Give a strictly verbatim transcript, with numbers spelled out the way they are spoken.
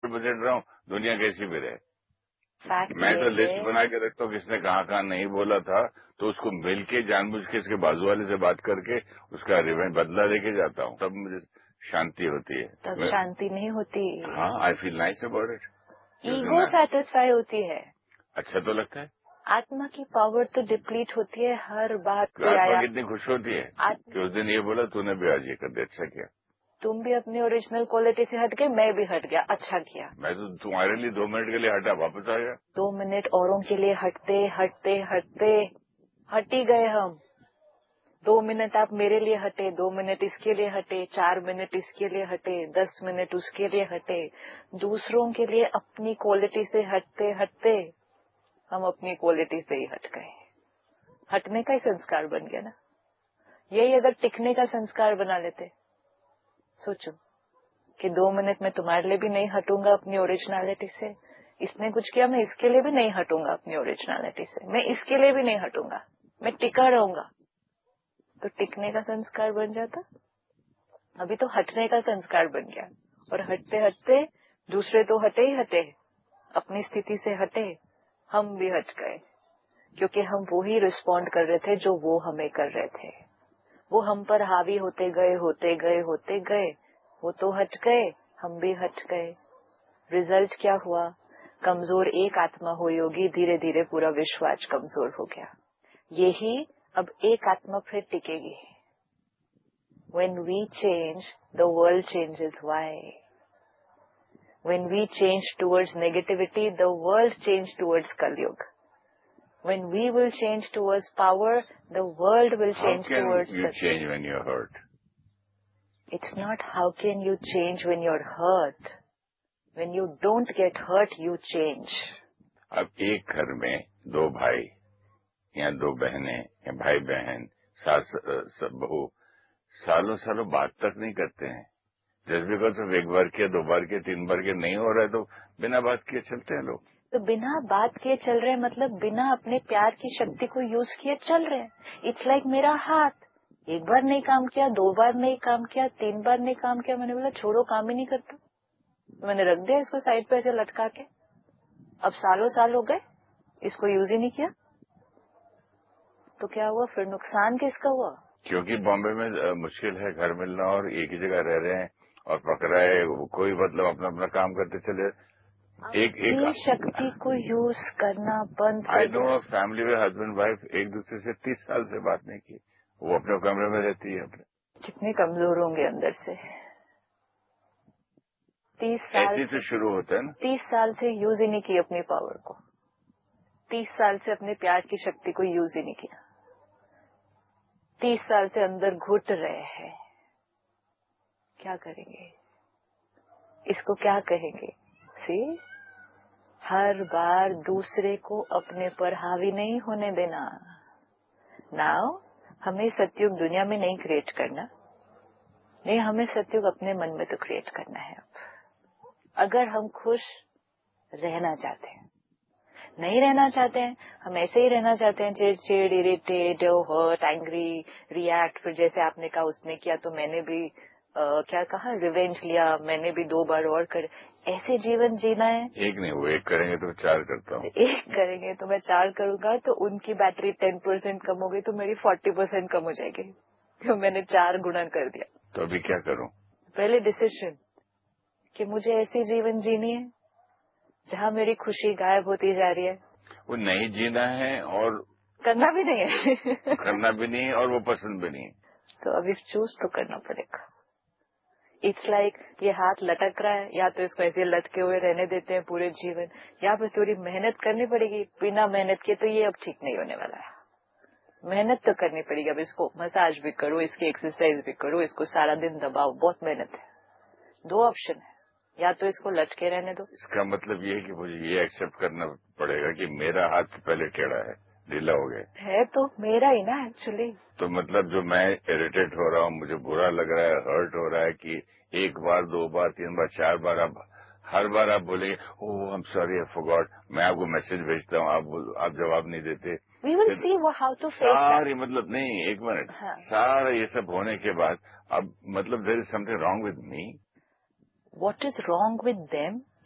Percent रहा हूँ, दुनिया कैसी भी रहे। Fact मैं तो ये लिस्ट है, बना के रखता हूँ किसने कहाँ कहाँ नहीं बोला था, तो उसको मिलके जानबूझ के इसके बाजू वाले से बात करके उसका रिवेंज बदला लेके जाता हूँ, तब मुझे शांति होती है। तब मैं- शांति नहीं होती। हाँ, I feel nice about it. Ego satisfy होती है। अच्छा तो लगता है। आत्मा की पावर तो डिप्लीट होती है हर बार। कोई आत्मा आया, कितनी खुश होती है आत्मा, कि उस दिन ये बोला तूने भी आज ये कर दिया, अच्छा किया। तुम भी अपनी ओरिजिनल क्वालिटी से हट गए, मैं भी हट गया, अच्छा किया। मैं तो तुम्हारे लिए दो मिनट के लिए हटा, वापस आ गया। दो मिनट औरों के लिए हटते हटते हटते हट ही गए हम। दो मिनट आप मेरे लिए हटे, दो मिनट इसके लिए हटे, चार मिनट इसके लिए हटे, दस मिनट उसके लिए हटे। दूसरों के लिए अपनी क्वालिटी से हटते हटते हम अपनी क्वालिटी से ही हट गए। हटने का ही संस्कार बन गया ना। यही अगर टिकने का संस्कार बना लेते, सोचो कि दो मिनट में तुम्हारे लिए भी नहीं हटूंगा अपनी ओरिजिनलिटी से, इसने कुछ किया मैं इसके लिए भी नहीं हटूंगा अपनी ओरिजिनलिटी से, मैं इसके लिए भी नहीं हटूंगा, मैं टिका रहूंगा, तो टिकने का संस्कार बन जाता। अभी तो हटने का संस्कार बन गया, और हटते हटते दूसरे तो हटे ही हटे, अपनी स्थिति से हटे, हम भी हट गए, क्योंकि हम वो ही रिस्पॉन्ड कर रहे थे जो वो हमें कर रहे थे। वो हम पर हावी होते गए होते गए होते गए, वो तो हट गए, हम भी हट गए। रिजल्ट क्या हुआ? कमजोर एक आत्मा हो योगी, धीरे धीरे पूरा विश्व आज कमजोर हो गया। यही अब एक आत्मा फिर टिकेगी। When we change, the world changes. Why? When we change towards negativity, the world changes towards Kalyug. When we will change towards power, the world will change towards... How can you change when you're hurt? It's not how can you change when you're hurt. When you don't get hurt, you change. अब एक घर में दो भाई या दो बहनें या भाई बहन, सास बहू सालों सालों बात तक नहीं करते हैं। जस्ट बिकॉज ऑफ एक बार किया, दो बार किया, तीन बार किया नहीं हो रहा है तो बिना बात किए चलते हैं लोग। तो बिना बात किए चल रहे हैं मतलब बिना अपने प्यार की शक्ति को यूज किए चल रहे हैं। इट्स लाइक like मेरा हाथ, एक बार नहीं काम किया, दो बार नहीं काम किया, तीन बार नहीं काम किया, मैंने बोला छोड़ो काम ही नहीं करता, तो मैंने रख दिया इसको साइड पे ऐसे लटका के। अब सालों साल हो गए, इसको यूज ही नहीं किया, तो क्या हुआ फिर? नुकसान किसका हुआ? क्योंकि बॉम्बे में मुश्किल है घर मिलना और एक ही जगह रह रहे हैं और पकड़ा है, कोई मतलब अपना अपना काम करते चले। एक एक शक्ति को यूज करना बंद कर आई दिया। नो फैमिली में हस्बैंड वाइफ एक दूसरे से तीस साल से बात नहीं की, वो अपने कमरे में रहती है अपने। कितने कमजोर होंगे अंदर से। तीस साल ऐसे तो शुरू होता है ना। तीस साल से यूज ही नहीं की अपनी पावर को, तीस साल से अपने प्यार की शक्ति को यूज ही नहीं किया, तीस साल से अंदर घुट रहे हैं। क्या करेंगे इसको? क्या कहेंगे? सी, हर बार दूसरे को अपने पर हावी नहीं होने देना। नाउ हमें सतयुग दुनिया में नहीं क्रिएट करना, नहीं, हमें सतयुग अपने मन में तो क्रिएट करना है। अब अगर हम खुश रहना चाहते हैं, नहीं रहना चाहते हैं, हम ऐसे ही रहना चाहते हैं, चिड़चिड़, इरिटेट, हर्ट, एंग्री, रिएक्ट, फिर जैसे आपने कहा उसने किया तो मैंने भी आ, क्या कहा, रिवेंज लिया, मैंने भी दो बार और कर, ऐसे जीवन जीना है। एक नहीं, वो एक करेंगे तो चार करता हूँ, एक करेंगे तो मैं चार करूंगा, तो उनकी बैटरी टेन परसेंट कम हो गई तो मेरी फोर्टी परसेंट कम हो जाएगी, तो मैंने चार गुना कर दिया। तो अभी क्या करूं? पहले डिसीजन कि मुझे ऐसी जीवन जीनी है जहाँ मेरी खुशी गायब होती जा रही है। वो नहीं जीना है और करना भी नहीं है करना भी नहीं और वो पसंद भी नहीं, तो अभी चूज तो करना पड़ेगा। इट्स लाइक like, ये हाथ लटक रहा है, या तो इसको ऐसे लटके हुए रहने देते हैं पूरे जीवन, या फिर थोड़ी मेहनत करनी पड़ेगी। बिना मेहनत के तो ये अब ठीक नहीं होने वाला है, मेहनत तो करनी पड़ेगी। अब इसको मसाज भी करो, इसकी एक्सरसाइज भी करो, इसको सारा दिन दबाओ, बहुत मेहनत है। दो ऑप्शन है, या तो इसको लटके रहने दो। इसका मतलब ये है कि मुझे ये एक्सेप्ट करना पड़ेगा कि मेरा हाथ पहले टेढ़ा है, ढीला हो गया है, तो मेरा ही ना एक्चुअली। तो मतलब जो मैं इरिटेट हो रहा हूँ, मुझे बुरा लग रहा है, हर्ट हो रहा है कि एक बार, दो बार, तीन बार, चार बार, आप हर बार आप बोलेंगे ओह I am sorry, I forgot, मैं आपको मैसेज भेजता हूँ, आप आप जवाब नहीं देते। We will see how to face सारी मतलब नहीं, एक मिनट, हाँ. सारा ये सब होने के बाद अब मतलब there is something wrong with me. What is wrong with them?